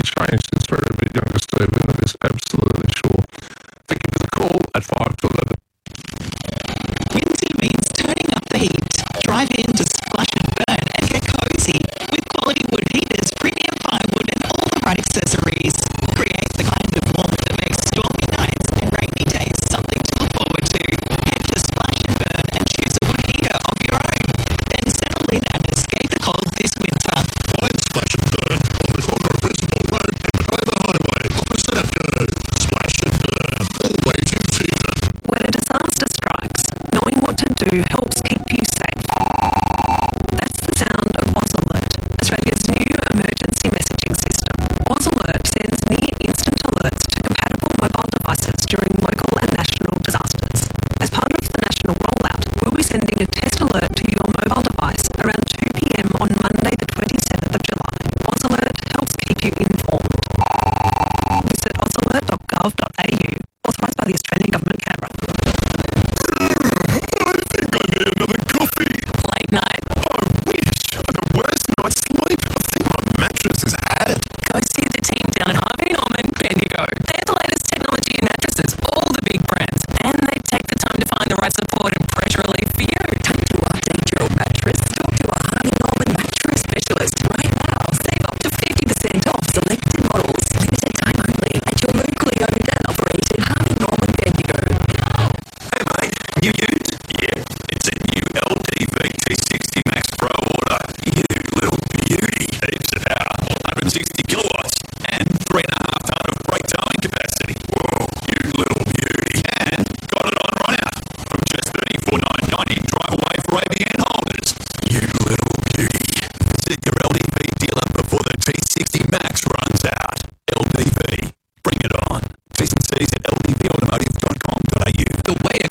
changed since very bit younger Stephen, that is absolutely sure. Thank you for the call at 5 to 11. Windsor means turning up the heat. Drive in to splash and burn and get cozy with quality wood heaters, premium firewood and all the right accessories. Create the kind of warmth that makes stormy nights and rainy days something to look forward to. Head to Splash and Burn and choose a wood heater of your own. Then settle in and escape the cold this winter. Find Splash and Burn on the corner of Principal Road and Clover Highway opposite Afgano. Splash and Burn, always in season. When a disaster strikes, knowing what to do helps keep you safe. That's the sound of Oz Alert, Australia's new emergency messaging system. Oz Alert sends near instant alerts to compatible mobile devices during local and national disasters. As part of the national rollout, we'll be sending a test alert to your mobile device around 2 p.m. on Monday the 27th of July. Oz Alert helps keep you informed. Visit ozalert.gov.au, authorised by the Australian Government, Canberra. I think I need another coffee. Late night. I wish. I had the worst night's sleep. I think my mattress is had. Go see the team down at Harvey Norman, Bendigo. They have the latest technology in mattresses, all the big brands, and they take the time to find the right support and pressure relief for you. Time to update your mattress. Talk to a Harvey Norman mattress specialist right now. Save up to 50% off selected models. Limited time only at your locally owned and operated Harvey Norman, Bendigo. Hey mate, new used? Yeah, it's a new LDV T60 Max Pro order. You little beauty. Heaps of power, 160 kilowatts, and 3.5 ton of brake towing capacity. Whoa, you little beauty. And got it on right now. From just $34,990 drive away for ABN holders. You little beauty. Visit your LDV dealer before the T60 Max runs out. LDV. Bring it on. T's and C's at ldvautomotive.com.au. The way